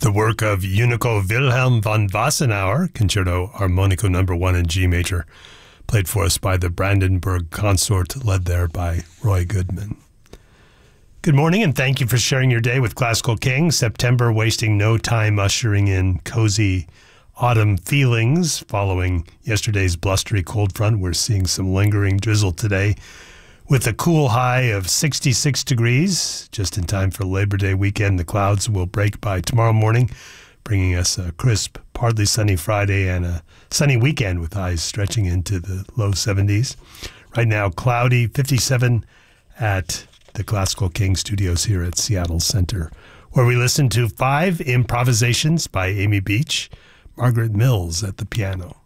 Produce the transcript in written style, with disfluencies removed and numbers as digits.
The work of Unico Wilhelm von Wassenauer, Concerto Armonico No. 1 in G major, played for us by the Brandenburg Consort, led there by Roy Goodman. Good morning, and thank you for sharing your day with Classical King. September wasting no time ushering in cozy autumn feelings. Following yesterday's blustery cold front, we're seeing some lingering drizzle today with a cool high of 66 degrees, just in time for Labor Day weekend. The clouds will break by tomorrow morning, bringing us a crisp, partly sunny Friday and a sunny weekend with highs stretching into the low 70s. Right now, cloudy, 57 at the Classical King studios here at Seattle Center, where we listen to 5 improvisations by Amy Beach, Margaret Mills at the piano.